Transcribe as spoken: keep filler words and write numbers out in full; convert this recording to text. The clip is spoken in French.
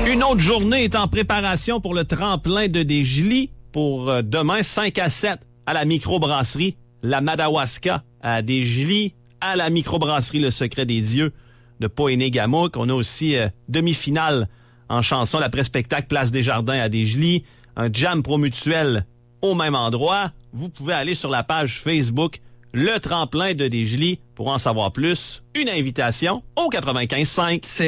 Une autre journée est en préparation pour le tremplin de Desjolies pour euh, demain, cinq à sept, à la microbrasserie La Madawaska à Desjolies, à la microbrasserie Le Secret des Dieux de Pohéné-Gamouk. On a aussi euh, demi-finale en chanson, l'après-spectacle Place des Jardins à Desjolies, un jam promutuel au même endroit. Vous pouvez aller sur la page Facebook Le Tremplin de Desjolies pour en savoir plus. Une invitation au quatre-vingt-quinze cinq.